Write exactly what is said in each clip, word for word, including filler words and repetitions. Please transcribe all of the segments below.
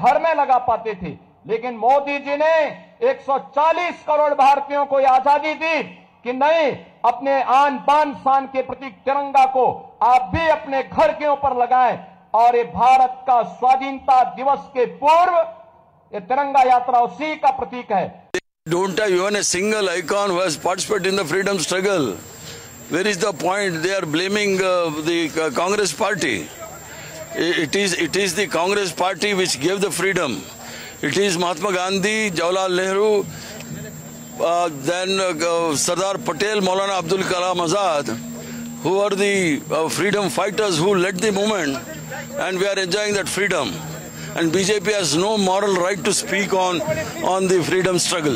घर में लगा पाते थे, लेकिन मोदी जी ने एक सौ चालीस करोड़ भारतीयों को आजादी दी कि नहीं, अपने आन बान शान के प्रतीक तिरंगा को आप भी अपने घर के ऊपर लगाएं। और ये भारत का स्वाधीनता दिवस के पूर्व ये तिरंगा यात्रा उसी का प्रतीक है। Don't have even a single icon who has participated in the freedom struggle. Where is the point? They are blaming uh, the uh, Congress party. It is, it is the Congress party which gave the freedom. It is Mahatma Gandhi, Jawaharlal Nehru, uh, then uh, Sardar Patel, Maulana Abdul Kalam Azad, who are the uh, freedom fighters who led the movement, and we are enjoying that freedom. And B J P has no moral right to speak on, on the freedom struggle.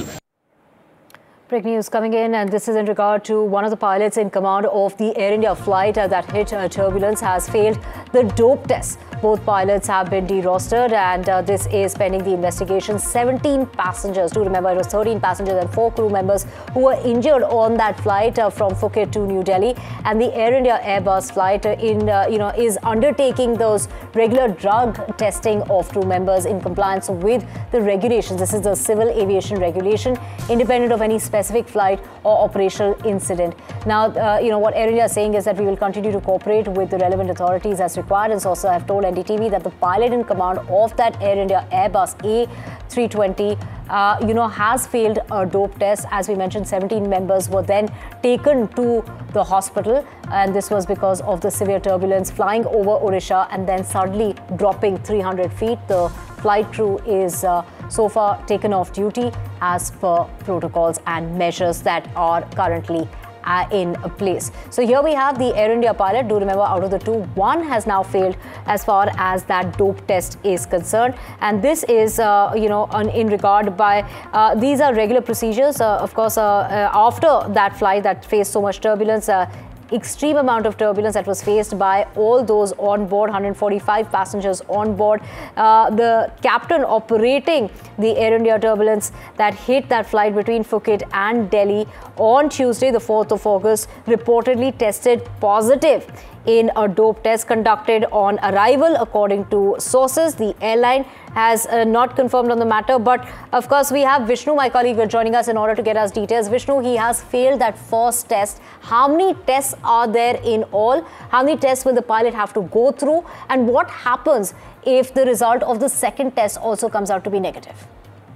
Break news coming in, and this is in regard to one of the pilots in command of the Air India flight uh, that hit uh, turbulence has failed the dope test. Both pilots have been derostered, and uh, this is pending the investigation. seventeen passengers, do remember it was thirteen passengers and four crew members who were injured on that flight uh, from Phuket to New Delhi. And the Air India Airbus flight uh, in uh, you know is undertaking those regular drug testing of crew members in compliance with the regulations. This is the civil aviation regulation, independent of any specific flight or operational incident. Now, uh, you know what Air India is saying is that we will continue to cooperate with the relevant authorities as required, and also have told N D T V that the pilot in command of that Air India Airbus A three twenty, uh, you know, has failed a dope test. As we mentioned, seventeen members were then taken to the hospital, and this was because of the severe turbulence flying over Odisha and then suddenly dropping three hundred feet. The flight crew is uh, so far taken off duty as per protocols and measures that are currently Uh, in place. So here we have the Air India pilot. Do remember, out of the two, one has now failed as far as that dope test is concerned, and this is uh, you know on, in regard by uh, these are regular procedures. Uh, of course, uh, uh, after that flight that faced so much turbulence, uh, extreme amount of turbulence that was faced by all those on board, one hundred forty-five passengers on board. Uh, the captain operating the Air India turbulence that hit that flight between Phuket and Delhi on Tuesday, the fourth of August, reportedly tested positive in a dope test conducted on arrival. According to sources, the airline has uh, not confirmed on the matter, but of course we have Vishnu, my colleague, joining us in order to get us details. Vishnu, he has failed that first test. How many tests are there in all? How many tests will the pilot have to go through? And what happens if the result of the second test also comes out to be negative?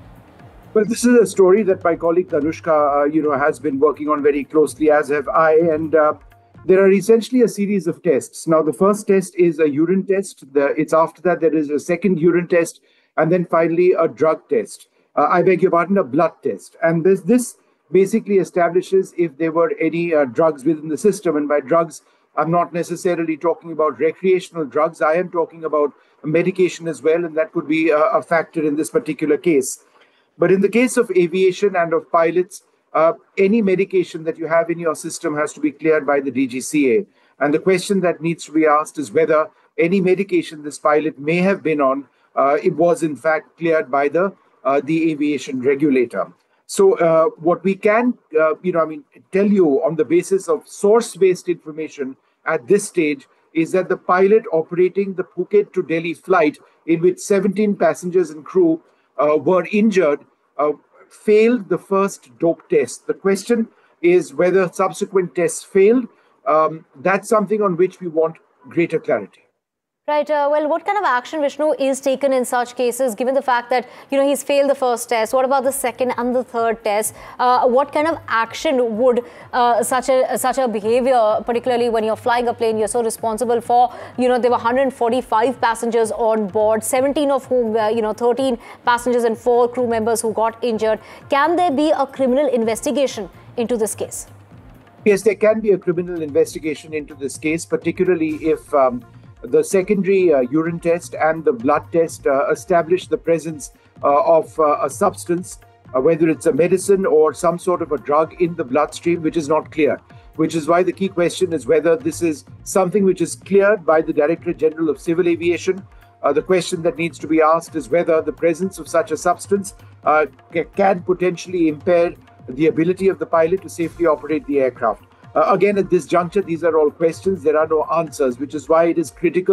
Well, this is a story that my colleague Tanushka, uh, you know, has been working on very closely, as have I, and uh, there are essentially a series of tests. Now, the first test is a urine test. The, it's after that there is a second urine test, and then finally a drug test. Uh, I beg your pardon, a blood test. And this, this basically establishes if there were any uh, drugs within the system. And by drugs, I'm not necessarily talking about recreational drugs. I am talking about medication as well, and that could be a, a factor in this particular case. But in the case of aviation and of pilots, Uh, any medication that you have in your system has to be cleared by the D G C A. And the question that needs to be asked is whether any medication this pilot may have been on, uh, it was in fact cleared by the uh, the aviation regulator. So uh, what we can, uh, you know, I mean, tell you on the basis of source-based information at this stage is that the pilot operating the Phuket to Delhi flight, in which seventeen passengers and crew uh, were injured, uh, failed the first dope test. The question is whether subsequent tests failed. Um, that's something on which we want greater clarity. Right. Uh, well, what kind of action, Vishnu, is taken in such cases, given the fact that, you know, he's failed the first test? What about the second and the third test? Uh, what kind of action would uh, such a such a behavior, particularly when you're flying a plane, you're so responsible for, you know, there were one hundred forty-five passengers on board, seventeen of whom, uh, you know, thirteen passengers and four crew members who got injured. Can there be a criminal investigation into this case? Yes, there can be a criminal investigation into this case, particularly if um, the secondary uh, urine test and the blood test uh, establish the presence uh, of uh, a substance, uh, whether it's a medicine or some sort of a drug in the bloodstream, which is not clear. Which is why the key question is whether this is something which is cleared by the Directorate General of Civil Aviation. Uh, the question that needs to be asked is whether the presence of such a substance uh, can potentially impair the ability of the pilot to safely operate the aircraft. Uh, again, at this juncture, these are all questions. There are no answers, which is why it is critical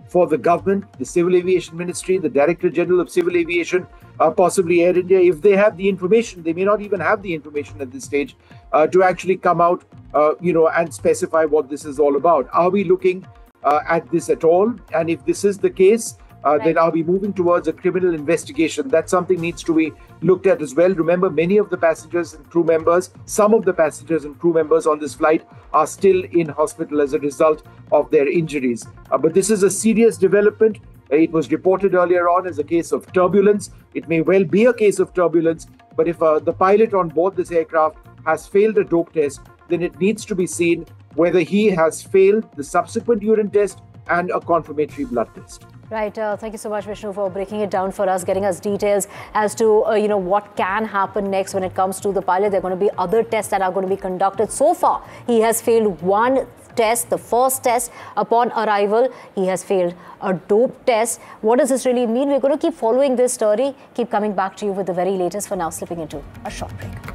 for the government, the Civil Aviation Ministry, the Director General of Civil Aviation, uh, possibly Air India, if they have the information, they may not even have the information at this stage, uh, to actually come out, uh, you know, and specify what this is all about. Are we looking uh, at this at all? And if this is the case, Uh, right. then are we moving towards a criminal investigation? That something needs to be looked at as well. Remember, many of the passengers and crew members, some of the passengers and crew members on this flight are still in hospital as a result of their injuries. Uh, but this is a serious development. Uh, it was reported earlier on as a case of turbulence. It may well be a case of turbulence, but if uh, the pilot on board this aircraft has failed a dope test, then it needs to be seen whether he has failed the subsequent urine test and a confirmatory blood test. Right. Uh, thank you so much, Vishnu, for breaking it down for us, getting us details as to, uh, you know, what can happen next when it comes to the pilot. There are going to be other tests that are going to be conducted. So far, he has failed one test, the first test upon arrival. He has failed a dope test. What does this really mean? We're going to keep following this story, keep coming back to you with the very latest. For now, slipping into a short break.